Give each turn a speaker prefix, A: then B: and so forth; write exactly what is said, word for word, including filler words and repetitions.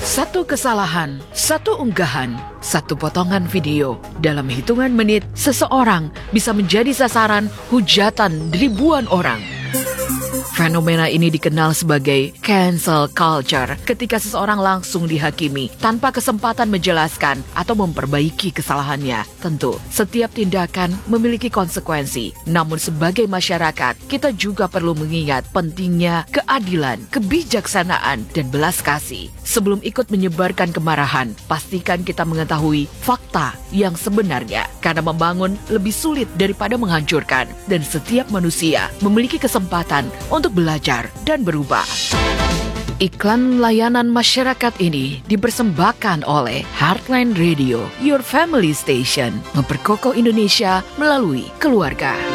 A: Satu kesalahan, satu unggahan, satu potongan video. Dalam hitungan menit, seseorang bisa menjadi sasaran hujatan ribuan orang. Fenomena ini dikenal sebagai cancel culture, ketika seseorang langsung dihakimi tanpa kesempatan menjelaskan atau memperbaiki kesalahannya. Tentu, setiap tindakan memiliki konsekuensi. Namun sebagai masyarakat, kita juga perlu mengingat pentingnya keadilan, kebijaksanaan, dan belas kasih. Sebelum ikut menyebarkan kemarahan, pastikan kita mengetahui fakta yang sebenarnya. Karena membangun lebih sulit daripada menghancurkan. Dan setiap manusia memiliki kesempatan untuk belajar dan berubah. Iklan layanan masyarakat ini dipersembahkan oleh Heartline Radio, Your Family Station, memperkokoh Indonesia melalui keluarga.